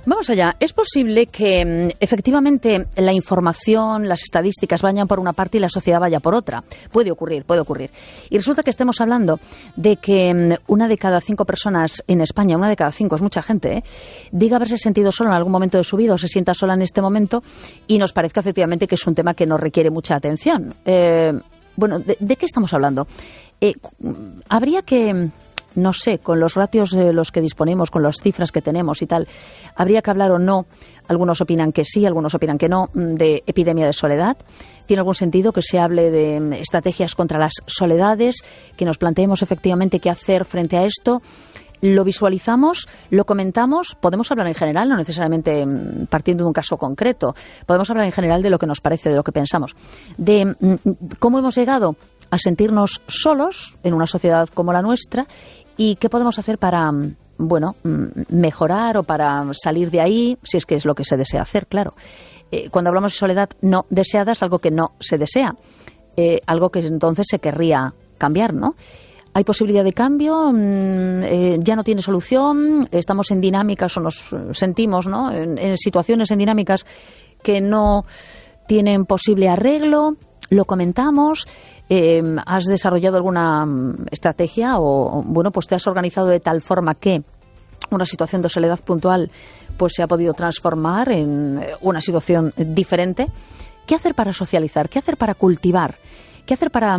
Vamos allá. Es posible que efectivamente la información, las estadísticas vayan por una parte y la sociedad vaya por otra. Puede ocurrir. Y resulta que estemos hablando de que 1 de cada 5 personas en España, 1 de cada 5 es mucha gente, diga haberse sentido sola en algún momento de su vida o se sienta sola en este momento y nos parezca efectivamente que es un tema que nos requiere mucha atención. Bueno, ¿de qué estamos hablando? Habría que... No sé, con los ratios de los que disponemos, con las cifras que tenemos y tal, ¿habría que hablar o no? Algunos opinan que sí, algunos opinan que no, de epidemia de soledad. ¿Tiene algún sentido que se hable de estrategias contra las soledades, que nos planteemos efectivamente qué hacer frente a esto? Lo visualizamos, lo comentamos, podemos hablar en general, no necesariamente partiendo de un caso concreto, podemos hablar en general de lo que nos parece, de lo que pensamos, de cómo hemos llegado a sentirnos solos en una sociedad como la nuestra y qué podemos hacer para, bueno, mejorar o para salir de ahí, si es que es lo que se desea hacer, claro. Cuando hablamos de soledad no deseada es algo que no se desea, algo que entonces se querría cambiar, ¿no? ¿Hay posibilidad de cambio? ¿Ya no tiene solución? ¿Estamos en dinámicas o nos sentimos, ¿no?, en situaciones, en dinámicas que no tienen posible arreglo? ¿Lo comentamos? ¿Has desarrollado alguna estrategia o, bueno, pues te has organizado de tal forma que una situación de soledad puntual pues se ha podido transformar en una situación diferente? ¿Qué hacer para socializar? ¿Qué hacer para cultivar? ¿Qué hacer para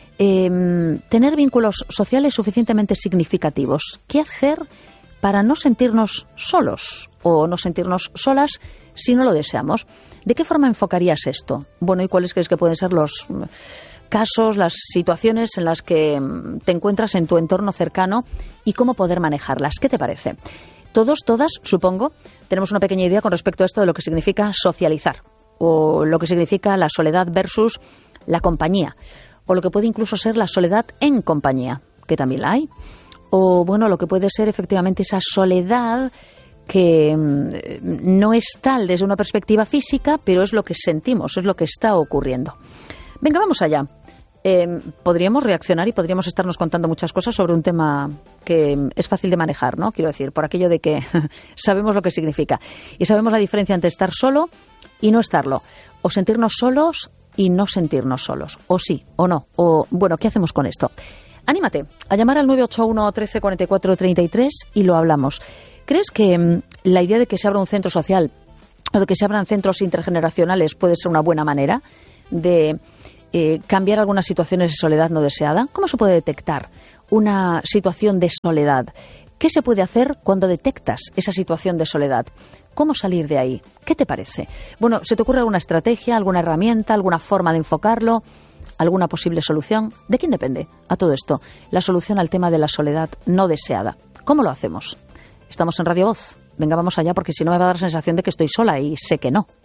tener vínculos sociales suficientemente significativos? ¿Qué hacer para no sentirnos solos o no sentirnos solas si no lo deseamos? ¿De qué forma enfocarías esto? Bueno, ¿y cuáles crees que pueden ser los casos, las situaciones en las que te encuentras en tu entorno cercano y cómo poder manejarlas? ¿Qué te parece? Todos, todas, supongo, tenemos una pequeña idea con respecto a esto de lo que significa socializar o lo que significa la soledad versus la compañía o lo que puede incluso ser la soledad en compañía, que también la hay, o bueno, lo que puede ser efectivamente esa soledad que no es tal desde una perspectiva física, pero es lo que sentimos, es lo que está ocurriendo. Venga, vamos allá. Podríamos reaccionar y podríamos estarnos contando muchas cosas sobre un tema que es fácil de manejar, ¿no? Quiero decir, por aquello de que sabemos lo que significa y sabemos la diferencia entre estar solo y no estarlo, o sentirnos solos y no sentirnos solos, o sí, o no, o bueno, ¿qué hacemos con esto? Anímate a llamar al 981 13 44 33 y lo hablamos. ¿Crees que la idea de que se abra un centro social o de que se abran centros intergeneracionales puede ser una buena manera de cambiar algunas situaciones de soledad no deseada? ¿Cómo se puede detectar una situación de soledad? ¿Qué se puede hacer cuando detectas esa situación de soledad? ¿Cómo salir de ahí? ¿Qué te parece? Bueno, ¿se te ocurre alguna estrategia, alguna herramienta, alguna forma de enfocarlo? ¿Alguna posible solución? ¿De quién depende a todo esto la solución al tema de la soledad no deseada? ¿Cómo lo hacemos? Estamos en Radio Voz. Venga, vamos allá, porque si no me va a dar la sensación de que estoy sola y sé que no.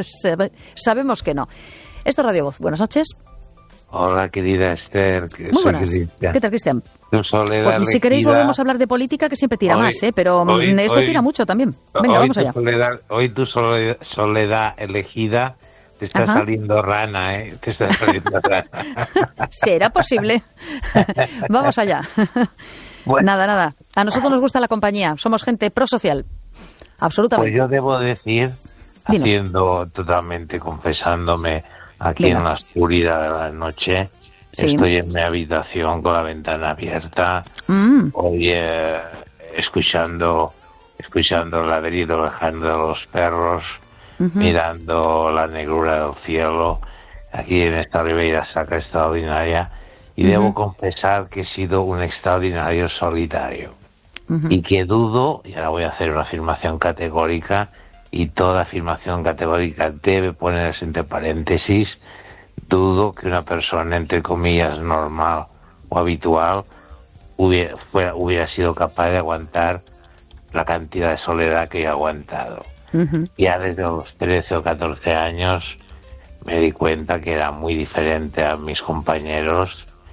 Sabemos que no. Esto es Radio Voz. Buenas noches. Hola, querida Esther. Muy buenas. ¿Qué tal, Cristian? Tu soledad pues, si queréis volvemos a hablar de política, que siempre tira más, pero esto tira mucho también. Venga, vamos allá. Hoy tu soledad elegida te está saliendo rana, ¿eh? Te está saliendo rana. ¿Será posible? Vamos allá. Bueno. Nada. A nosotros nos gusta la compañía. Somos gente prosocial. Absolutamente. Pues yo debo decir, confesándome aquí en la oscuridad de la noche, sí. Estoy en mi habitación con la ventana abierta, hoy escuchando el ladrido lejano de los perros, mirando la negrura del cielo, aquí en esta Ribeira Sacra extraordinaria, y debo confesar que he sido un extraordinario solitario, y que dudo, y ahora voy a hacer una afirmación categórica, y toda afirmación categórica debe ponerse entre paréntesis, dudo que una persona, entre comillas, normal o habitual hubiera sido capaz de aguantar la cantidad de soledad que he aguantado. Ya desde los 13 o 14 años me di cuenta que era muy diferente a mis compañeros,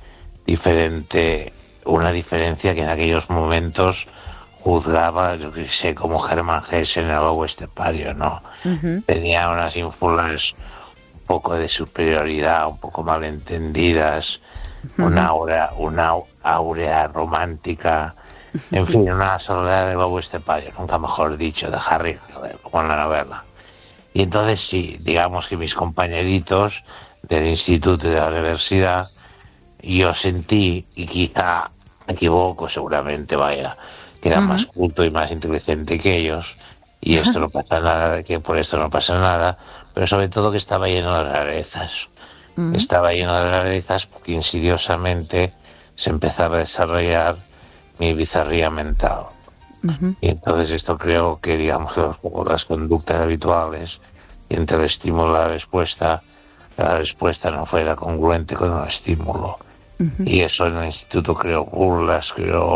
una diferencia que en aquellos momentos juzgaba, yo que sé, como Hermann Hesse en el lobo estepario, ¿no? Tenía unas ínfulas un poco de superioridad, un poco malentendidas, una aura romántica En fin, una soledad de lobo estepario, nunca mejor dicho, de Harry, como en la novela. Y entonces sí, digamos que mis compañeritos del instituto y de la universidad, yo sentí, y quizá me equivoco seguramente, vaya, que era más culto y más inteligente que ellos, y esto no pasa nada, que por esto no pasa nada, pero sobre todo que estaba lleno de rarezas. Estaba lleno de rarezas porque insidiosamente se empezaba a desarrollar mi bizarría mental. Y entonces esto creo que, digamos, que las conductas habituales, y entre el estímulo y la respuesta no fuera congruente con el estímulo. Y eso en el instituto creo burlas,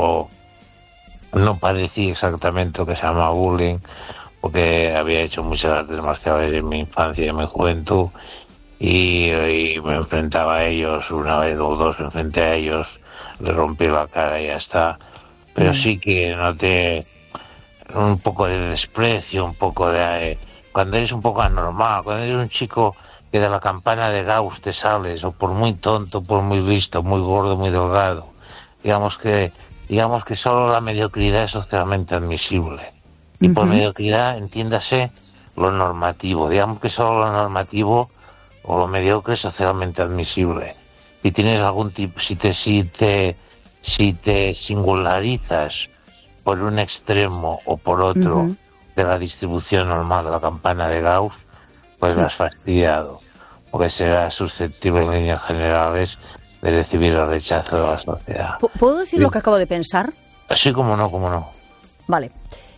no parecía exactamente lo que se llama bullying, porque había hecho muchas artes marciales en mi infancia y en mi juventud, y me enfrentaba a ellos, una vez o dos me enfrenté a ellos, le rompí la cara y ya está. Pero sí que noté un poco de desprecio, un poco de... cuando eres un poco anormal, cuando eres un chico que de la campana de Gauss te sales, o por muy tonto, por muy listo, muy gordo, muy delgado, digamos que solo la mediocridad es socialmente admisible. Y por mediocridad entiéndase lo normativo, digamos que solo lo normativo o lo mediocre es socialmente admisible. Si tienes algún tipo, si te singularizas por un extremo o por otro de la distribución normal de la campana de Gauss, pues lo has fastidiado, porque serás susceptible en líneas generales de recibir el rechazo de la sociedad. ¿Puedo decir lo que acabo de pensar? Sí, cómo no. Vale.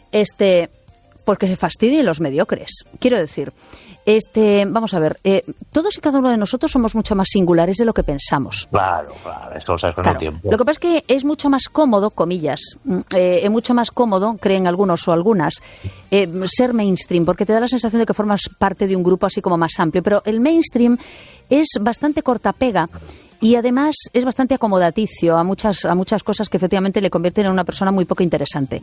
Porque se fastidien los mediocres. Quiero decir, vamos a ver, todos y cada uno de nosotros somos mucho más singulares de lo que pensamos. Claro, esto lo sabes con el tiempo. Lo que pasa es que es mucho más cómodo, comillas, es mucho más cómodo, creen algunos o algunas, ser mainstream, porque te da la sensación de que formas parte de un grupo así como más amplio, pero el mainstream es bastante cortapega. Y además es bastante acomodaticio a muchas cosas que efectivamente le convierten en una persona muy poco interesante.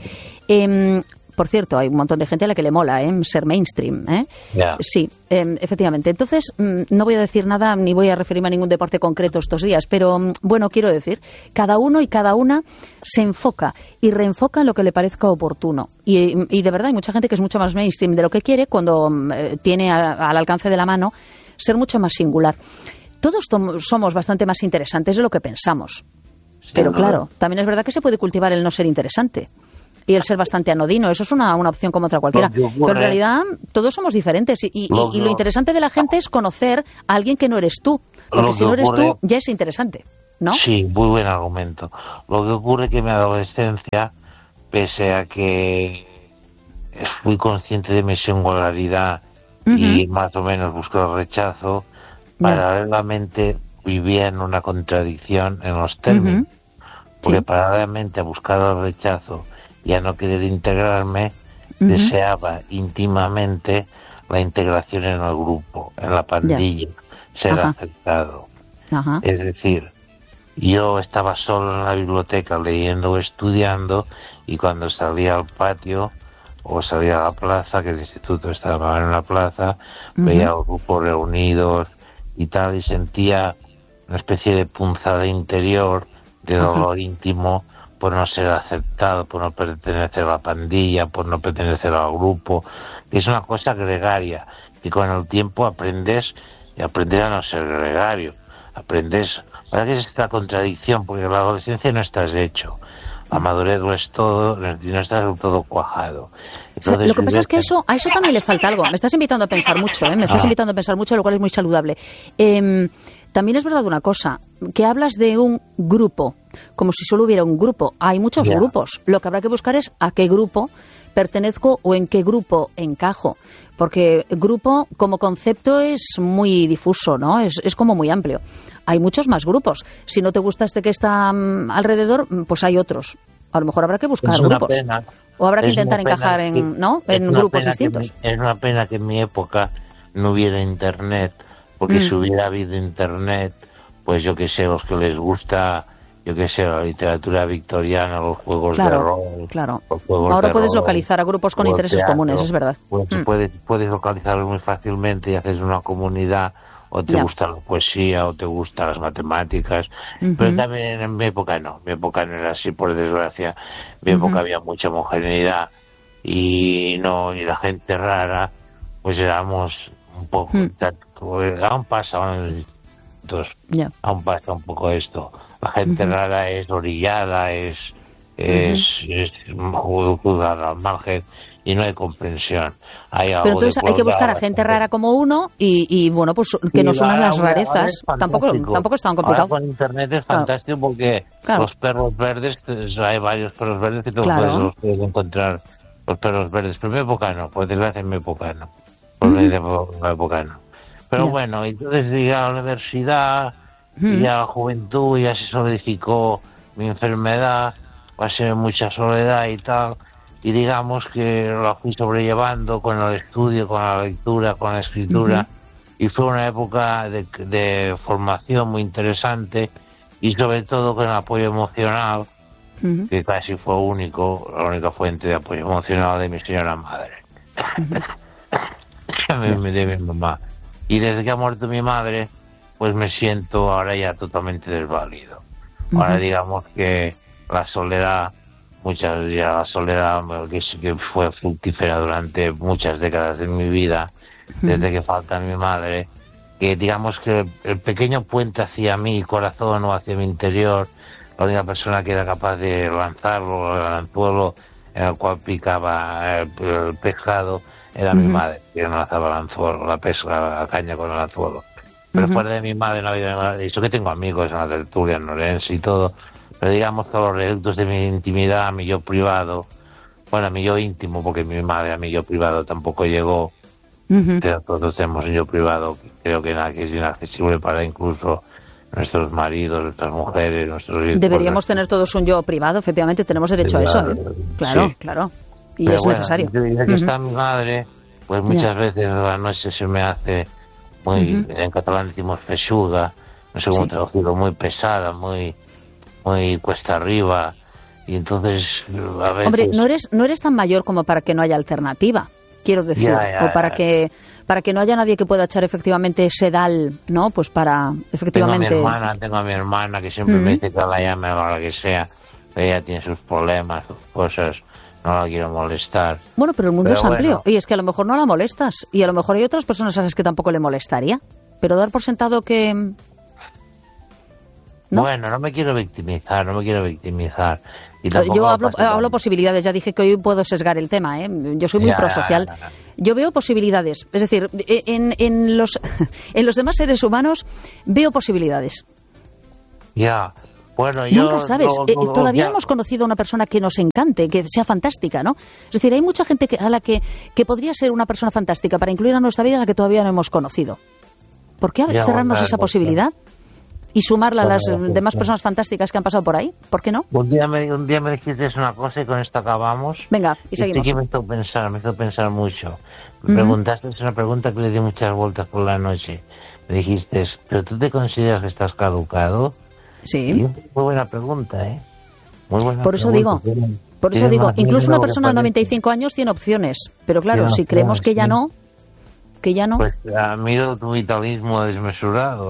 Por cierto, hay un montón de gente a la que le mola ser mainstream. Yeah. Sí, efectivamente. Entonces, no voy a decir nada ni voy a referirme a ningún deporte concreto estos días, pero bueno, quiero decir, cada uno y cada una se enfoca y reenfoca en lo que le parezca oportuno. Y de verdad hay mucha gente que es mucho más mainstream de lo que quiere cuando tiene al alcance de la mano ser mucho más singular. Todos somos bastante más interesantes de lo que pensamos. Sí, pero claro, también es verdad que se puede cultivar el no ser interesante y el ser bastante anodino. Eso es una opción como otra cualquiera. Pero en realidad todos somos diferentes y lo interesante de la gente es conocer a alguien que no eres tú. Porque si no eres tú, ya es interesante, ¿no? Sí, muy buen argumento. Lo que ocurre es que en mi adolescencia, pese a que fui consciente de mi singularidad y más o menos busqué el rechazo, paralelamente vivía en una contradicción en los términos, porque paralelamente a buscar el rechazo y a no querer integrarme, deseaba íntimamente la integración en el grupo, en la pandilla, ser aceptado. Es decir, yo estaba solo en la biblioteca leyendo o estudiando, y cuando salía al patio o salía a la plaza, que el instituto estaba en la plaza, veía al grupo reunidos y tal, y sentía una especie de punzada interior, de dolor íntimo por no ser aceptado, por no pertenecer a la pandilla, por no pertenecer al grupo, que es una cosa gregaria, y con el tiempo aprendes a no ser gregario, para que es esta contradicción, porque en la adolescencia no estás hecho, la madurez lo es todo, no estás del todo cuajado. Entonces, lo que pasa es que a eso también le falta algo. Me estás invitando a pensar mucho, lo cual es muy saludable. También es verdad una cosa, que hablas de un grupo, como si solo hubiera un grupo. Hay muchos grupos. Lo que habrá que buscar es a qué grupo pertenezco o en qué grupo encajo. Porque grupo como concepto es muy difuso, ¿no? Es como muy amplio. Hay muchos más grupos. Si no te gusta este que está alrededor, pues hay otros. A lo mejor habrá que buscar grupos. Pena. O habrá que intentar encajar en grupos distintos. Es una pena que en mi época no hubiera internet, porque si hubiera habido internet, pues yo que sé, los que les gusta, la literatura victoriana, los juegos de rol. Claro. Ahora puedes localizar a grupos con intereses comunes, es verdad. Pues puedes localizarlos muy fácilmente y haces una comunidad, o te gusta la poesía, o te gustan las matemáticas, pero también en mi época no era así, por desgracia. En mi época había mucha homogeneidad y la gente rara, pues éramos un poco, aún pasa, aún pasa un poco esto. La gente rara es orillada, es juzgada al margen y no hay comprensión. Pero entonces hay que buscar a gente rara como uno y bueno, pues que nos unan las rarezas. Tampoco es tan complicado. Ahora con internet es fantástico porque los perros verdes, hay varios perros verdes que los puedes encontrar, los perros verdes. Pero en mi época no, por desgracia en mi época no. Pero bueno, entonces llegué a la universidad y a la juventud ya se solidificó mi enfermedad, pasé mucha soledad y tal, y digamos que la fui sobrellevando con el estudio, con la lectura, con la escritura, y fue una época de formación muy interesante, y sobre todo con el apoyo emocional, que casi fue la única fuente de apoyo emocional de mi señora madre, de mi mamá. Y desde que ha muerto mi madre, pues me siento ahora ya totalmente desvalido. Ahora digamos que la soledad que fue fructífera durante muchas décadas de mi vida, desde que falta mi madre, que digamos que el pequeño puente hacia mi corazón o hacia mi interior, la única persona que era capaz de lanzarlo al anzuelo en el cual picaba el pescado era mi madre, que no lanzaba el anzuelo, la caña con el anzuelo. Pero fuera de mi madre no había nada. Y eso que tengo amigos en la tertulia, en Orense y todo, pero digamos que los reductos de mi intimidad, a mi yo privado, bueno, a mi yo íntimo, porque mi madre a mi yo privado tampoco llegó, pero todos tenemos un yo privado, creo que es inaccesible para incluso nuestros maridos, nuestras mujeres, nuestros hijos. Deberíamos tener todos un yo privado, efectivamente, tenemos derecho a eso, ¿eh? Claro, claro, y pero es necesario. Desde que está mi madre, pues muchas veces a la noche se me hace muy, en catalán decimos feixuga, no sé cómo traducirlo, muy pesada, muy cuesta arriba, y entonces a veces... Hombre, no eres tan mayor como para que no haya alternativa, quiero decir, o para que no haya nadie que pueda echar efectivamente sedal, ¿no? Pues para efectivamente... Tengo a mi hermana que siempre me dice que la llame a la hora que sea, ella tiene sus problemas, sus cosas, no la quiero molestar. Bueno, pero el mundo es amplio, y es que a lo mejor no la molestas, y a lo mejor hay otras personas a las que tampoco le molestaría, pero dar por sentado que... ¿no? Bueno, no me quiero victimizar. Y yo hablo posibilidades, ya dije que hoy puedo sesgar el tema, ¿eh? Yo soy muy prosocial. Yo veo posibilidades, es decir, en los demás seres humanos veo posibilidades. Ya, bueno, yo... Nunca sabes, todavía no hemos conocido a una persona que nos encante, que sea fantástica, ¿no? Es decir, hay mucha gente a la que podría ser una persona fantástica para incluir a nuestra vida a la que todavía no hemos conocido. ¿Por qué cerrarnos esa posibilidad? Y sumarla a las demás personas fantásticas que han pasado por ahí, ¿por qué no? Un día me dijiste una cosa y con esto acabamos. Venga, y seguimos. Sí que me hizo pensar mucho. Me preguntaste, es una pregunta que le di muchas vueltas por la noche. Me dijiste, ¿pero tú te consideras que estás caducado? Sí. Y muy buena pregunta, ¿eh? Muy buena por eso digo, incluso una persona de 95 años tiene opciones, pero claro, si creemos que ya no... Pues admiro tu vitalismo desmesurado.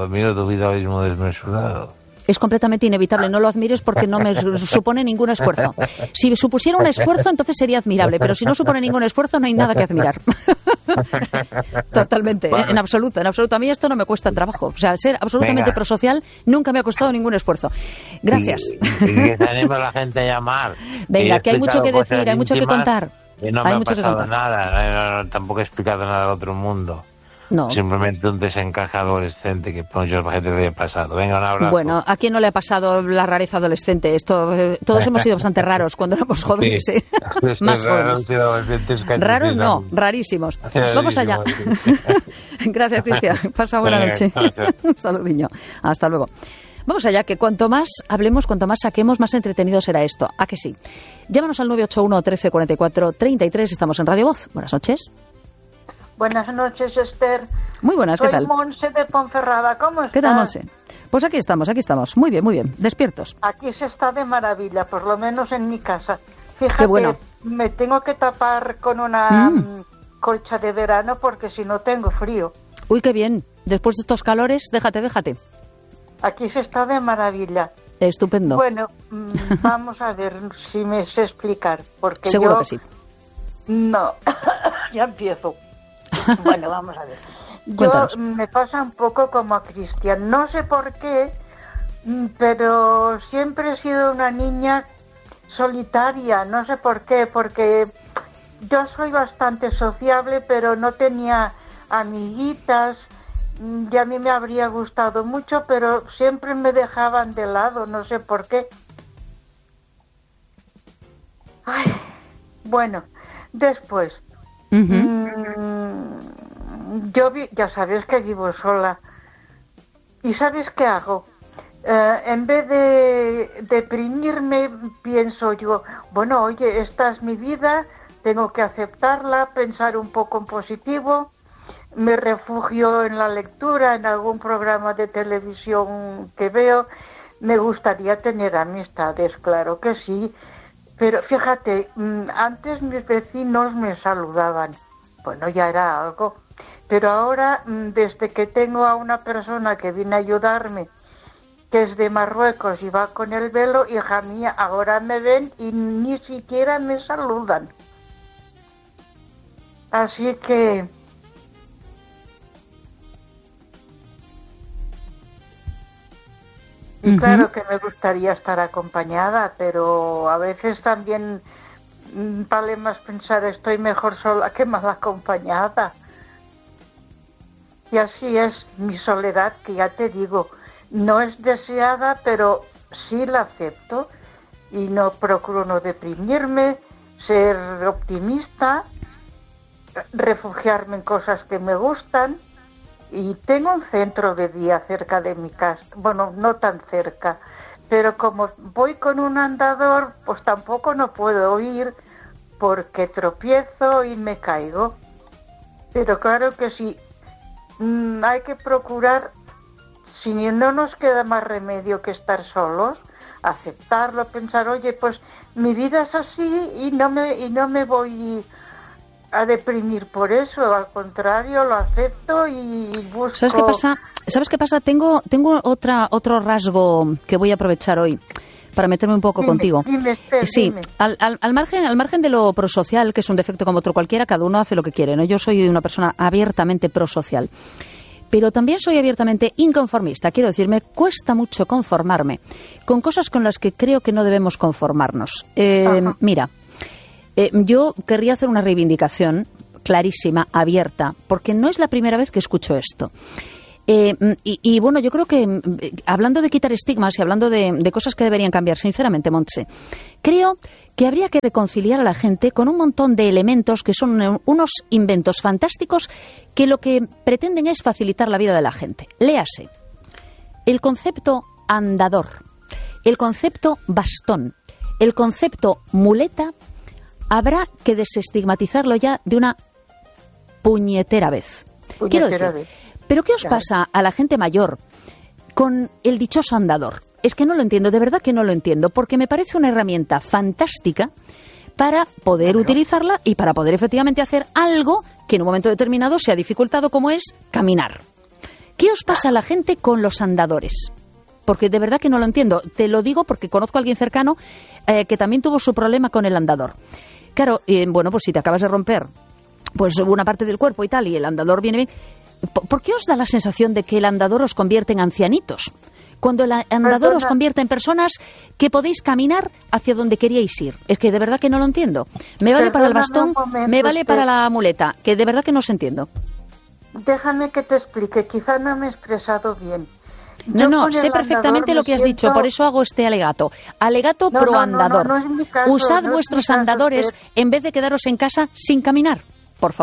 Es completamente inevitable, no lo admires porque no me supone ningún esfuerzo. Si supusiera un esfuerzo, entonces sería admirable, pero si no supone ningún esfuerzo, no hay nada que admirar. Totalmente, bueno. En absoluto. A mí esto no me cuesta trabajo. O sea, ser absolutamente prosocial nunca me ha costado ningún esfuerzo. Gracias. Y que se anime a la gente a llamar. Venga, que hay mucho que decir, hay mucho que contar. Y no me ha pasado nada, tampoco he explicado nada al otro mundo. No. Simplemente un desencaje adolescente que mucha gente le ha pasado. Venga, un abrazo. Bueno, ¿a quién no le ha pasado la rareza adolescente? Todos hemos sido bastante raros cuando éramos jóvenes, ¿eh? Más jóvenes. Raros no, rarísimos. Vamos allá. Gracias, Cristian. Pasa buena noche. Un saludiño. Hasta luego. Vamos allá, que cuanto más hablemos, cuanto más saquemos, más entretenido será esto. ¿A que sí? Llámanos al 981 13 44 33. Estamos en Radio Voz. Buenas noches. Buenas noches, Esther. Muy buenas, ¿qué tal? Soy Monse de Ponferrada. ¿Cómo estás? ¿Qué tal, Monse? Pues aquí estamos. Muy bien. Despiertos. Aquí se está de maravilla, por lo menos en mi casa. Fíjate, qué bueno. Me tengo que tapar con una colcha de verano porque si no tengo frío. Uy, qué bien. Después de estos calores, déjate. Aquí se está de maravilla. Estupendo. Bueno, vamos a ver si me sé explicar. Porque seguro que sí. No, ya empiezo. Bueno, vamos a ver. Cuéntanos. Me pasa un poco como a Cristian. No sé por qué, pero siempre he sido una niña solitaria. No sé por qué, porque yo soy bastante sociable, pero no tenía amiguitas. Y a mí me habría gustado mucho, pero siempre me dejaban de lado. No sé por qué. Ay, bueno, después... ya sabes que vivo sola. ¿Y sabes qué hago? En vez de deprimirme, pienso yo, bueno, oye, esta es mi vida, tengo que aceptarla, pensar un poco en positivo. Me refugio en la lectura, en algún programa de televisión que veo. Me gustaría tener amistades, claro que sí. Pero fíjate, antes mis vecinos me saludaban. Bueno, ya era algo. Pero ahora, desde que tengo a una persona que viene a ayudarme, que es de Marruecos y va con el velo, hija mía, ahora me ven y ni siquiera me saludan. Así que... Y claro que me gustaría estar acompañada, pero a veces también vale más pensar estoy mejor sola que mal acompañada. Y así es mi soledad, que ya te digo, no es deseada, pero sí la acepto y no procuro no deprimirme, ser optimista, refugiarme en cosas que me gustan. Y tengo un centro de día cerca de mi casa, bueno, no tan cerca, pero como voy con un andador, pues tampoco no puedo ir porque tropiezo y me caigo. Pero claro que sí, hay que procurar, si no nos queda más remedio que estar solos, aceptarlo, pensar, oye, pues mi vida es así y no me voy a deprimir por eso, al contrario, lo acepto y busco... ¿Sabes qué pasa? Tengo otro rasgo que voy a aprovechar hoy para meterme un poco contigo. Sí, al margen de lo prosocial, que es un defecto como otro cualquiera, cada uno hace lo que quiere, ¿no? Yo soy una persona abiertamente prosocial, pero también soy abiertamente inconformista. Quiero decir, me cuesta mucho conformarme con cosas con las que creo que no debemos conformarnos. Mira, yo querría hacer una reivindicación clarísima, abierta, porque no es la primera vez que escucho esto. Y bueno, yo creo que hablando de quitar estigmas y hablando de cosas que deberían cambiar, sinceramente, Montse, creo que habría que reconciliar a la gente con un montón de elementos que son unos inventos fantásticos que lo que pretenden es facilitar la vida de la gente. Léase el concepto andador, el concepto bastón, el concepto muleta. Habrá que desestigmatizarlo ya de una puñetera vez. Quiero decir, ¿pero qué os pasa a la gente mayor con el dichoso andador? Es que no lo entiendo, de verdad que no lo entiendo, porque me parece una herramienta fantástica para poder utilizarla y para poder efectivamente hacer algo que en un momento determinado se ha dificultado, como es caminar. ¿Qué os pasa a la gente con los andadores? Porque de verdad que no lo entiendo. Te lo digo porque conozco a alguien cercano que también tuvo su problema con el andador. Claro, bueno, pues si te acabas de romper pues una parte del cuerpo y tal, y el andador viene bien, ¿por qué os da la sensación de que el andador os convierte en ancianitos? Cuando el andador os convierte en personas que podéis caminar hacia donde queríais ir. Es que de verdad que no lo entiendo. Me vale para el bastón, me vale para la muleta, que de verdad que no os entiendo. Déjame que te explique, quizá no me he expresado bien. No, sé perfectamente lo que has dicho, por eso hago este alegato. Alegato pro andador. No es mi caso, Usad vuestros andadores en vez de quedaros en casa sin caminar.